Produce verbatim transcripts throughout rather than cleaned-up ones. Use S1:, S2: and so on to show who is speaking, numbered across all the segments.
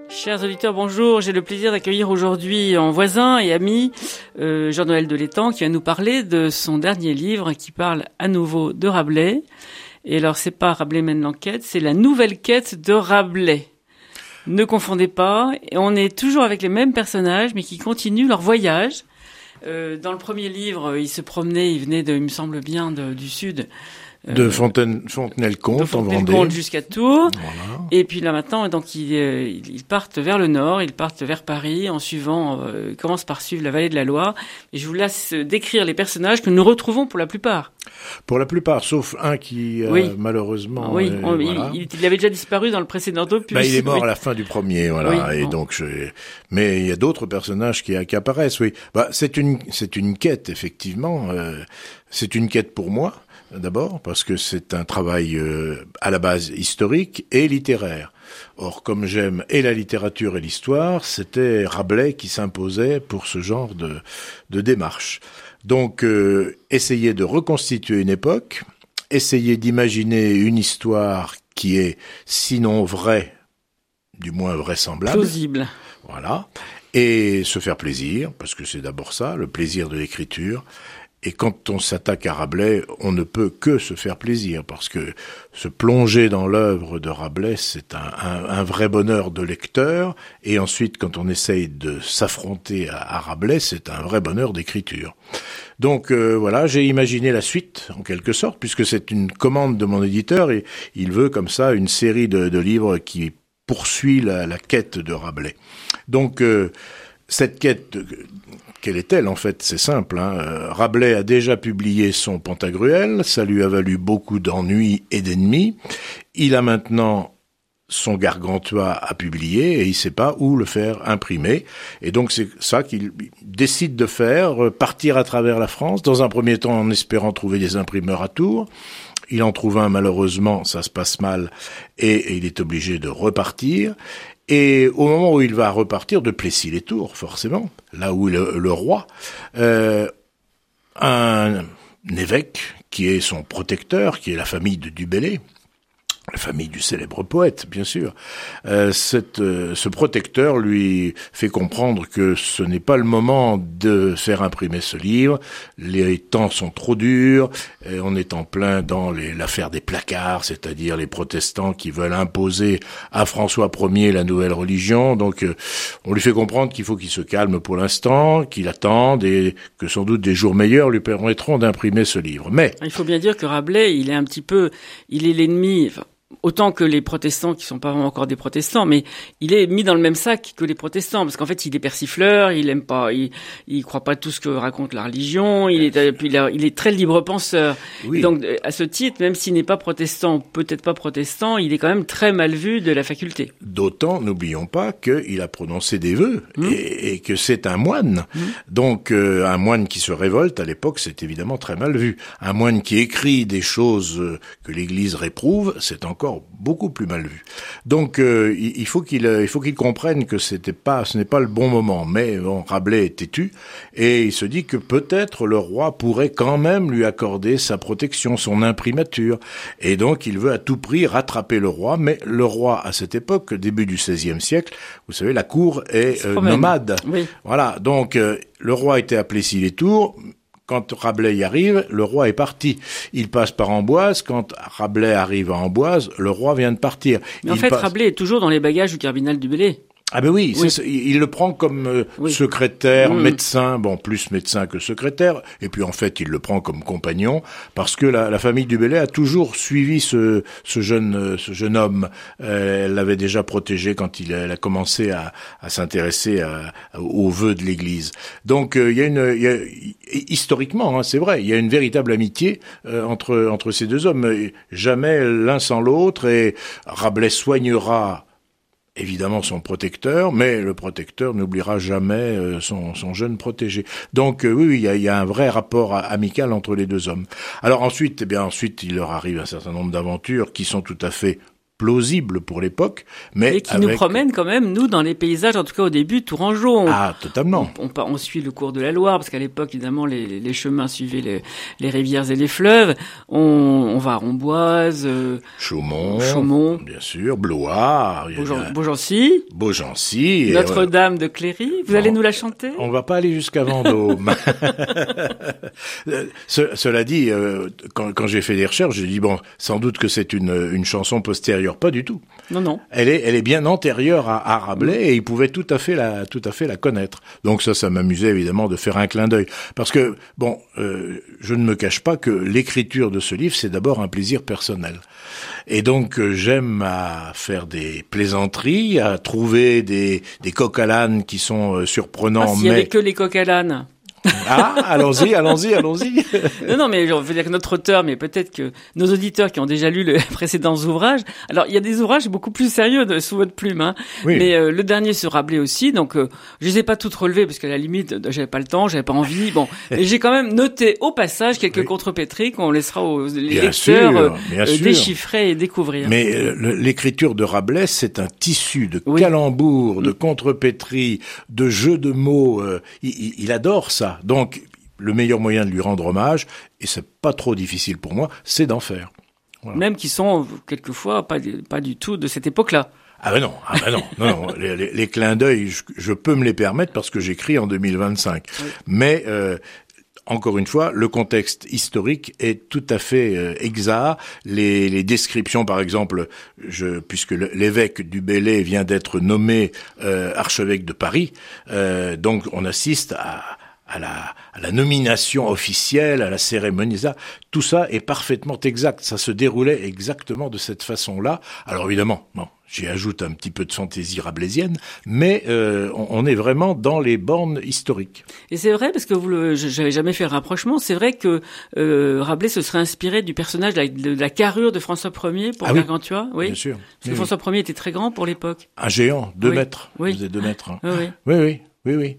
S1: Chers auditeurs, bonjour. J'ai le plaisir d'accueillir aujourd'hui en voisin et ami euh, Jean-Noël Delétang qui va nous parler de son dernier livre qui parle à nouveau de Rabelais. Et alors, c'est pas Rabelais mène l'enquête, c'est la nouvelle quête de Rabelais. Ne confondez pas, on est toujours avec les mêmes personnages, mais qui continuent leur voyage. Euh, dans le premier livre, ils se promenaient, ils venaient, de, il me semble bien, de, du sud.
S2: De euh, Fontaine, Fontenay-le-Comte,
S1: de Fontenay-le-Comte
S2: en Vendée.
S1: jusqu'à Tours.
S2: Voilà.
S1: Et puis là maintenant, donc ils, euh, ils partent vers le nord, ils partent vers Paris en suivant, euh, ils commencent par suivre la vallée de la Loire. Et je vous laisse décrire les personnages que nous retrouvons pour la plupart.
S2: Pour la plupart, sauf un qui, euh, oui. malheureusement...
S1: Oui,
S2: euh,
S1: on,
S2: voilà.
S1: il, il avait déjà disparu dans le précédent opus.
S2: Bah, il est mort
S1: oui.
S2: à la fin du premier, voilà.
S1: Oui,
S2: et
S1: bon.
S2: donc, je... Mais il y a d'autres personnages qui, qui apparaissent, oui. Bah, c'est une, c'est une quête, effectivement. Euh, c'est une quête pour moi. D'abord, parce que c'est un travail euh, à la base historique et littéraire. Or, comme j'aime et la littérature et l'histoire, c'était Rabelais qui s'imposait pour ce genre de, de démarche. Donc, euh, essayer de reconstituer une époque, essayer d'imaginer une histoire qui est, sinon vraie, du moins vraisemblable.
S1: Plausible.
S2: Voilà. Et se faire plaisir, parce que c'est d'abord ça, le plaisir de l'écriture. Et quand on s'attaque à Rabelais, on ne peut que se faire plaisir, parce que se plonger dans l'œuvre de Rabelais, c'est un, un, un vrai bonheur de lecteur, et ensuite, quand on essaye de s'affronter à, à Rabelais, c'est un vrai bonheur d'écriture. Donc euh, voilà, j'ai imaginé la suite, en quelque sorte, puisque c'est une commande de mon éditeur, et il veut comme ça une série de, de livres qui poursuit la, la quête de Rabelais. Donc euh, cette quête... Quelle est-elle, en fait? C'est simple, hein. Euh, Rabelais a déjà publié son Pantagruel, ça lui a valu beaucoup d'ennuis et d'ennemis. Il a maintenant son Gargantua à publier et il sait pas où le faire imprimer. Et donc c'est ça qu'il décide de faire, partir à travers la France, dans un premier temps en espérant trouver des imprimeurs à Tours. Il en trouve un, malheureusement, ça se passe mal, et, et il est obligé de repartir. Et au moment où il va repartir de Plessis-les-Tours, forcément, là où est le, le roi, euh, un, un évêque qui est son protecteur, qui est la famille de Du Bellay, la famille du célèbre poète, bien sûr, euh, cette, euh, ce protecteur lui fait comprendre que ce n'est pas le moment de faire imprimer ce livre, les temps sont trop durs, et on est en plein dans les, l'affaire des placards, c'est-à-dire les protestants qui veulent imposer à François Ier la nouvelle religion, donc euh, on lui fait comprendre qu'il faut qu'il se calme pour l'instant, qu'il attende, et que sans doute des jours meilleurs lui permettront d'imprimer ce livre. Mais
S1: il faut bien dire que Rabelais, il est un petit peu, il est l'ennemi... Enfin... autant que les protestants qui sont pas vraiment encore des protestants, mais il est mis dans le même sac que les protestants parce qu'en fait il est persifleur, il aime pas, il, il croit pas tout ce que raconte la religion, il est, puis il, a, il est très libre penseur. Oui. Donc à ce titre, même s'il n'est pas protestant, peut-être pas protestant, il est quand même très mal vu de la faculté.
S2: D'autant, n'oublions pas qu'il a prononcé des vœux mmh. et, et que c'est un moine. Mmh. Donc euh, un moine qui se révolte à l'époque, c'est évidemment très mal vu. Un moine qui écrit des choses que l'Église réprouve, c'est encore encore beaucoup plus mal vu. Donc euh, il faut qu'il il faut qu'il comprenne que c'était pas ce n'est pas le bon moment, mais bon, Rabelais est têtu et il se dit que peut-être le roi pourrait quand même lui accorder sa protection, son imprimature, et donc il veut à tout prix rattraper le roi, mais le roi à cette époque, début du seizième siècle, vous savez, la cour est euh, nomade. Oui. Voilà, donc euh, le roi était à Plessis-les-Tours. Quand Rabelais y arrive, le roi est parti. Il passe par Amboise. Quand Rabelais arrive à Amboise, le roi vient de partir.
S1: Mais en
S2: il
S1: fait,
S2: passe...
S1: Rabelais est toujours dans les bagages du cardinal du Bellay.
S2: Ah ben oui,
S1: oui.
S2: C'est, il le prend comme euh, oui. secrétaire, mmh. médecin, bon plus médecin que secrétaire, et puis en fait il le prend comme compagnon parce que la, la famille du Bellay a toujours suivi ce, ce jeune, ce jeune homme. Euh, elle l'avait déjà protégé quand il elle a commencé à, à s'intéresser à, à, aux vœux de l'Église. Donc euh, il y a une, il y a, historiquement, hein, c'est vrai, il y a une véritable amitié euh, entre entre ces deux hommes. Jamais l'un sans l'autre, et Rabelais soignera évidemment son protecteur, mais le protecteur n'oubliera jamais euh, son, son jeune protégé. Donc euh, oui, il y a, il y a un vrai rapport à, amical entre les deux hommes. Alors ensuite, eh bien ensuite, il leur arrive un certain nombre d'aventures qui sont tout à fait plausible pour l'époque, mais
S1: et qui
S2: avec...
S1: nous promène quand même, nous, dans les paysages, en tout cas au début, tourangeaux. On,
S2: ah, totalement.
S1: On, on, on suit le cours de la Loire, parce qu'à l'époque, évidemment, les, les chemins suivaient les, les rivières et les fleuves. On, on va à Romboise, euh,
S2: Chaumont,
S1: Chaumont,
S2: bien sûr, Blois,
S1: Beaugen, Beaugency,
S2: Beaugency,
S1: Notre-Dame de Cléry. Vous bon, allez nous la chanter?
S2: On va pas aller jusqu'à Vendôme. Ce, cela dit, euh, quand, quand j'ai fait des recherches, j'ai dit bon, sans doute que c'est une, une chanson postérieure. Pas du tout.
S1: Non, non.
S2: Elle est, elle est bien antérieure à, à Rabelais et il pouvait tout à fait la, tout à fait la connaître. Donc ça, ça m'amusait évidemment de faire un clin d'œil. Parce que, bon, euh, je ne me cache pas que l'écriture de ce livre, c'est d'abord un plaisir personnel. Et donc, euh, j'aime à faire des plaisanteries, à trouver des, des coqs à l'âne qui sont euh, surprenants.
S1: Ah, s'il y
S2: mais...
S1: avait que les coqs à l'âne.
S2: Ah, allons-y, allons-y, allons-y.
S1: Non, non, mais je veux dire que notre auteur, mais peut-être que nos auditeurs qui ont déjà lu les précédents ouvrages. Alors, il y a des ouvrages beaucoup plus sérieux de, sous votre plume, hein. Oui. Mais euh, le dernier sur Rabelais aussi. Donc, euh, je les ai pas toutes relevées parce qu'à la limite, j'avais pas le temps, j'avais pas envie. Bon, mais j'ai quand même noté au passage quelques oui. contrepétries qu'on laissera aux bien lecteurs sûr, euh, déchiffrer et découvrir.
S2: Mais euh, l'écriture de Rabelais, c'est un tissu de oui. calembours, de contrepétries, de jeux de mots. Euh, il, il adore ça. Donc, le meilleur moyen de lui rendre hommage, et c'est pas trop difficile pour moi, c'est d'en faire.
S1: Voilà. Même qui sont, quelquefois, pas, pas du tout de cette époque-là.
S2: Ah ben non, ah ben non, non, non. Les, les, les clins d'œil, je, je peux me les permettre parce que j'écris en deux mille vingt-cinq. Oui. Mais, euh, encore une fois, le contexte historique est tout à fait euh, exact. Les, les descriptions, par exemple, je, puisque le, l'évêque du Bellay vient d'être nommé euh, archevêque de Paris, euh, donc on assiste à, à, la, à la nomination officielle, à la cérémonie, ça, tout ça est parfaitement exact. Ça se déroulait exactement de cette façon-là. Alors évidemment, bon, j'y ajoute un petit peu de fantaisie rabelaisienne, mais euh, on, on est vraiment dans les bornes historiques.
S1: Et c'est vrai, parce que vous le, j'avais jamais fait le rapprochement, c'est vrai que euh, Rabelais se serait inspiré du personnage de la, de la carrure de François Ier pour
S2: ah
S1: Gargantua.
S2: Oui, oui, bien sûr.
S1: Parce
S2: oui,
S1: que François oui. Ier était très grand pour l'époque.
S2: Un géant, deux
S1: oui.
S2: mètres.
S1: Oui.
S2: Il faisait deux mètres. Hein.
S1: Oui, oui.
S2: oui, oui, oui, oui.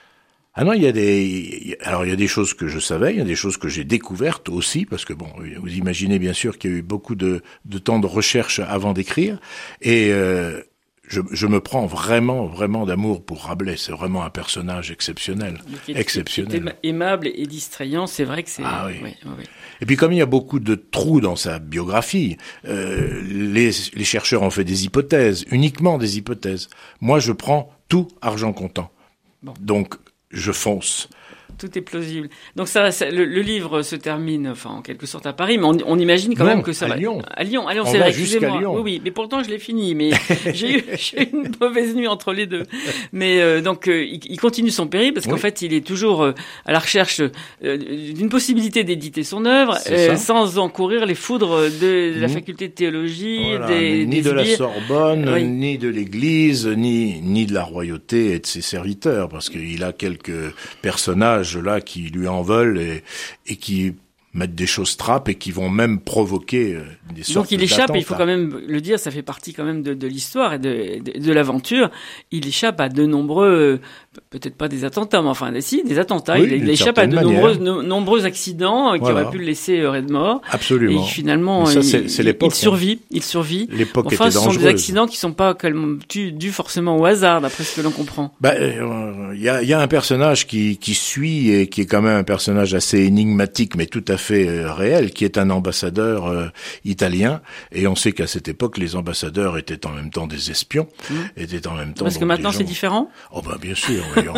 S2: Ah non, il y a des, alors il y a des choses que je savais, il y a des choses que j'ai découvertes aussi, parce que bon, vous imaginez bien sûr qu'il y a eu beaucoup de, de temps de recherche avant d'écrire, et euh, je, je me prends vraiment, vraiment d'amour pour Rabelais. C'est vraiment un personnage exceptionnel,
S1: qui est,
S2: exceptionnel.
S1: Qui est aimable et distrayant, c'est vrai que c'est.
S2: Ah oui.
S1: Oui, oui.
S2: Et puis comme il y a beaucoup de trous dans sa biographie, euh, les, les chercheurs ont fait des hypothèses, uniquement des hypothèses. Moi, je prends tout argent comptant. Bon. Donc je fonce.
S1: Tout est plausible. Donc ça, ça le, le livre se termine, enfin en quelque sorte à Paris, mais on, on imagine quand
S2: non,
S1: même que ça
S2: à
S1: va.
S2: Lyon.
S1: À Lyon. À Lyon,
S2: on
S1: c'est
S2: va
S1: vrai.
S2: Jusqu'à Lyon.
S1: Oui, oui. Mais pourtant, je l'ai fini. Mais j'ai eu, j'ai eu une mauvaise nuit entre les deux. Mais euh, donc, euh, il, il continue son périple parce oui. qu'en fait, il est toujours euh, à la recherche euh, d'une possibilité d'éditer son œuvre euh, sans encourir les foudres de, de la mmh. faculté de théologie,
S2: voilà,
S1: des,
S2: ni
S1: des
S2: de
S1: sbires.
S2: la Sorbonne,
S1: oui.
S2: ni de l'Église, ni ni de la royauté et de ses serviteurs, parce qu'il a quelques personnages là qui lui en veulent et, et qui mettent des choses trappes et qui vont même provoquer euh, des sortes
S1: Donc il échappe,
S2: d'attentats.
S1: Il faut quand même le dire, ça fait partie quand même de, de l'histoire et de, de, de l'aventure. Il échappe à de nombreux, peut-être pas des attentats, mais enfin, si, des attentats.
S2: Oui,
S1: il, il échappe à de
S2: manière.
S1: nombreux, no, nombreux accidents
S2: voilà.
S1: qui auraient pu le laisser euh, raide mort.
S2: Absolument.
S1: Et finalement,
S2: ça,
S1: il,
S2: c'est, c'est
S1: il, il survit. Hein. Il survit.
S2: L'époque
S1: enfin,
S2: était dangereuse.
S1: ce sont des accidents qui sont pas dus, dus forcément au hasard, d'après ce que l'on comprend.
S2: Bah, il euh, y a, y a un personnage qui, qui suit et qui est quand même un personnage assez énigmatique, mais tout à fait euh, réel, qui est un ambassadeur euh, italien, et on sait qu'à cette époque les ambassadeurs étaient en même temps des espions, mmh. étaient en même temps.
S1: Parce que maintenant
S2: gens...
S1: c'est différent.
S2: Oh ben bien sûr. Voyons.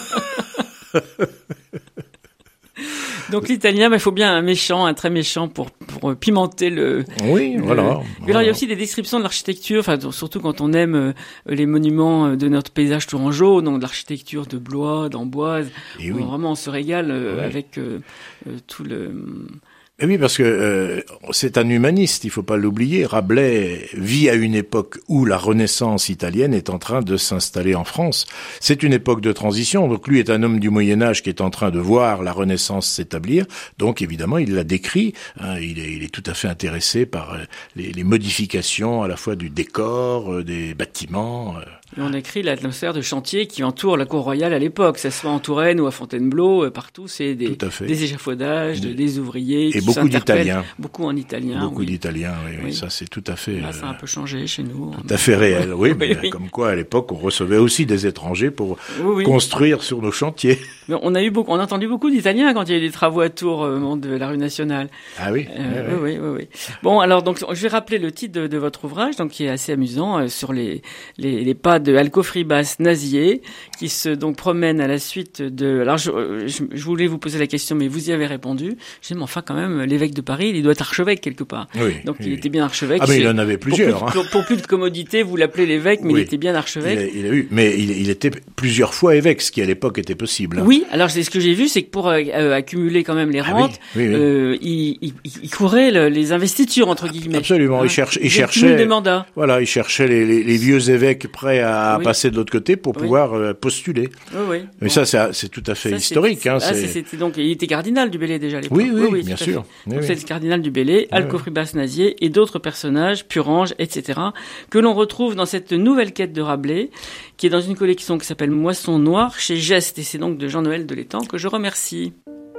S1: Donc l'italien, il bah, faut bien un méchant, un très méchant pour pour pimenter le.
S2: Oui,
S1: le...
S2: voilà.
S1: Mais
S2: voilà.
S1: alors il y a aussi des descriptions de l'architecture, enfin surtout quand on aime euh, les monuments de notre paysage tourangeau, donc de l'architecture de Blois, d'Amboise. Oui. Vraiment on se régale euh, oui. avec euh, euh, tout le.
S2: Et oui, parce que euh, c'est un humaniste, il faut pas l'oublier. Rabelais vit à une époque où la Renaissance italienne est en train de s'installer en France. C'est une époque de transition, donc lui est un homme du Moyen-Âge qui est en train de voir la Renaissance s'établir. Donc évidemment, il la décrit. Hein, il, est, il est tout à fait intéressé par les, les modifications à la fois du décor, euh, des bâtiments. Euh.
S1: Et on écrit l'atmosphère de chantier qui entoure la cour royale à l'époque, que ce soit en Touraine ou à Fontainebleau, partout c'est des, des échafaudages, des, des ouvriers.
S2: Et
S1: qui
S2: beaucoup d'Italiens.
S1: Beaucoup en italien.
S2: Beaucoup
S1: oui.
S2: d'Italiens, oui, oui.
S1: oui.
S2: Ça c'est tout à fait...
S1: Là, ça a un peu changé chez nous.
S2: Tout à fait réel, oui, mais
S1: oui, oui.
S2: comme quoi à l'époque on recevait aussi des étrangers pour
S1: oui, oui.
S2: construire sur nos chantiers.
S1: Mais on a eu beaucoup, on a entendu beaucoup d'Italiens quand il y a eu des travaux à Tours euh, de la rue nationale.
S2: Ah oui,
S1: euh,
S2: oui,
S1: oui, oui, oui, oui. Bon, alors donc je vais rappeler le titre de, de votre ouvrage, donc qui est assez amusant, euh, sur les, les les pas de Alcofribas Nazier, qui se donc promène à la suite de. Alors je, je, je voulais vous poser la question, mais vous y avez répondu. Je dis mais enfin quand même, l'évêque de Paris, il doit être archevêque quelque part.
S2: Oui,
S1: donc
S2: oui,
S1: il
S2: oui.
S1: était bien archevêque.
S2: Ah mais il en avait plusieurs.
S1: Pour plus, pour, pour plus de commodité, vous l'appelez l'évêque, mais
S2: oui.
S1: il était bien archevêque.
S2: Il a, il a eu, mais il, il était plusieurs fois évêque, ce qui à l'époque était possible.
S1: Oui, alors c'est ce que j'ai vu, c'est que pour euh, accumuler quand même les rentes,
S2: ah oui, oui, oui.
S1: Euh, il, il, il courait le, les investitures entre guillemets.
S2: Absolument,
S1: hein.
S2: il, cherche, il,
S1: il
S2: cherchait
S1: des mandats.
S2: Voilà, il cherchait les, les, les vieux évêques prêts à
S1: oui.
S2: passer de l'autre côté pour
S1: oui.
S2: pouvoir euh, postuler.
S1: Oui, oui.
S2: Mais
S1: bon.
S2: ça, c'est, c'est tout à fait
S1: ça,
S2: historique. Hein,
S1: ah,
S2: c'est...
S1: c'était donc, il était cardinal du Bellay déjà à l'époque.
S2: Oui, oui,
S1: oui, oui
S2: bien
S1: sûr.
S2: Oui,
S1: donc
S2: oui.
S1: c'est le cardinal du Bellay, oui, Alcofribas Nazier et d'autres personnages, Purange, et cetera, que l'on retrouve dans cette nouvelle quête de Rabelais, qui est dans une collection qui s'appelle Moisson Noire chez Geste, et c'est donc de Jean-Noël de l'Étang que je remercie.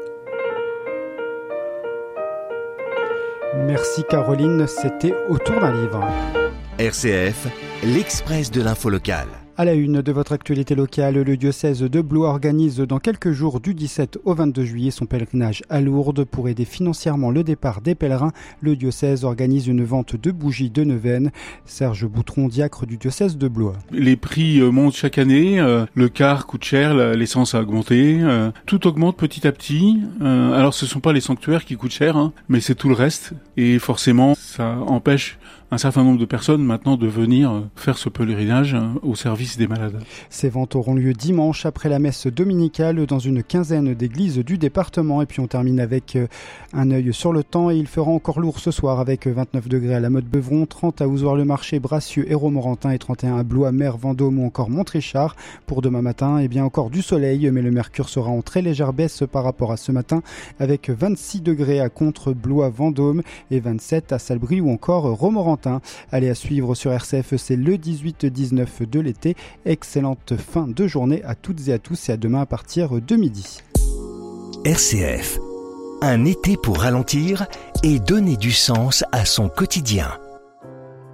S3: Merci Caroline, c'était Autour d'un livre.
S4: R C F, l'Express de l'info locale.
S3: À la une de votre actualité locale, le diocèse de Blois organise dans quelques jours du dix-sept au vingt-deux juillet son pèlerinage à Lourdes. Pour aider financièrement le départ des pèlerins, le diocèse organise une vente de bougies de neuvaine. Serge Boutron, diacre du diocèse de Blois.
S5: Les prix montent chaque année, euh, le car coûte cher, l'essence a augmenté, euh, tout augmente petit à petit. Euh, alors ce ne sont pas les sanctuaires qui coûtent cher, hein, mais c'est tout le reste. Et forcément, ça empêche un certain nombre de personnes maintenant de venir faire ce pèlerinage au service des malades.
S3: Ces ventes auront lieu dimanche après la messe dominicale dans une quinzaine d'églises du département. Et puis on termine avec un œil sur le temps et il fera encore lourd ce soir avec vingt-neuf degrés à la Motte-Beuvron, trente à Ozoir-le-Marché, Bracieux et Romorantin et trente et un à Blois, Mer, Vendôme ou encore Montrichard. Pour demain matin, eh bien encore du soleil, mais le mercure sera en très légère baisse par rapport à ce matin avec vingt-six degrés à Contre, Blois, Vendôme et vingt-sept à Salbris ou encore Romorantin. Allez, à suivre sur R C F, c'est le dix-huit dix-neuf de l'été. Excellente fin de journée à toutes et à tous et à demain à partir de midi.
S4: R C F, un été pour ralentir et donner du sens à son quotidien.